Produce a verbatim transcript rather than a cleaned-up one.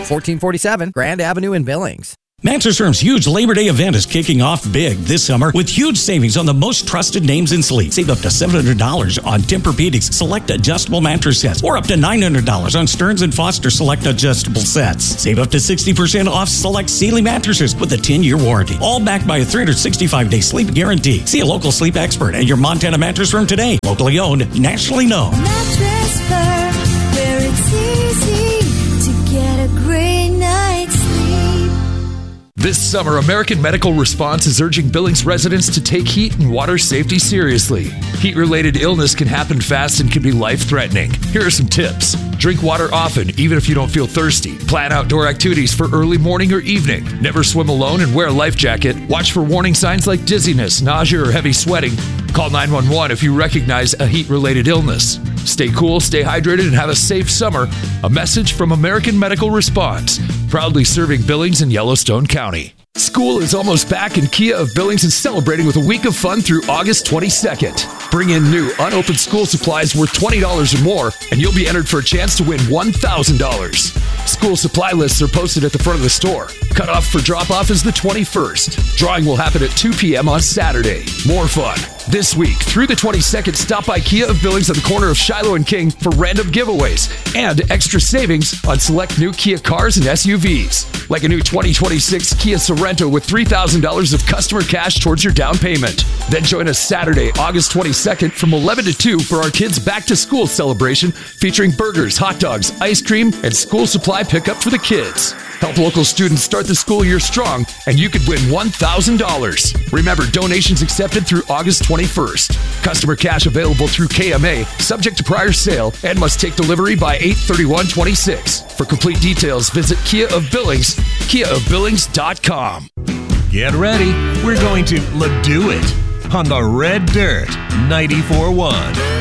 fourteen forty-seven Grand Avenue in Billings. Mattress Firm's huge Labor Day event is kicking off big this summer with huge savings on the most trusted names in sleep. Save up to seven hundred dollars on Tempur-Pedic's select adjustable mattress sets, or up to nine hundred dollars on Stearns and Foster select adjustable sets. Save up to sixty percent off select Sealy mattresses with a ten-year warranty. All backed by a three hundred sixty-five day sleep guarantee. See a local sleep expert at your Montana Mattress Firm today. Locally owned, nationally known. Mattress Firm, where it's easy to get a great night's sleep. This summer, American Medical Response is urging Billings residents to take heat and water safety seriously. Heat-related illness can happen fast and can be life-threatening. Here are some tips. Drink water often, even if you don't feel thirsty. Plan outdoor activities for early morning or evening. Never swim alone and wear a life jacket. Watch for warning signs like dizziness, nausea, or heavy sweating. Call nine one one if you recognize a heat-related illness. Stay cool, stay hydrated, and have a safe summer. A message from American Medical Response, proudly serving Billings and Yellowstone County. School is almost back, and Kia of Billings is celebrating with a week of fun through August twenty-second. Bring in new, unopened school supplies worth twenty dollars or more, and you'll be entered for a chance to win one thousand dollars. School supply lists are posted at the front of the store. Cutoff for drop-off is the twenty-first. Drawing will happen at two p.m. on Saturday. More fun this week through the twenty-second. Stop by Kia of Billings on the corner of Shiloh and King for random giveaways and extra savings on select new Kia cars and S U Vs, like a new twenty twenty-six Kia Sorento with three thousand dollars of customer cash towards your down payment. Then join us Saturday, August twenty-second from eleven to two for our kids' back-to-school celebration featuring burgers, hot dogs, ice cream, and school supply pickup for the kids. Help local students start the school year strong, and you could win one thousand dollars. Remember, donations accepted through August twenty-first. Customer cash available through K M A, subject to prior sale, and must take delivery by eight thirty-one twenty-six. For complete details, visit Kia of Billings, kia of billings dot com. Get ready. We're going to do it on the Red Dirt ninety-four point one.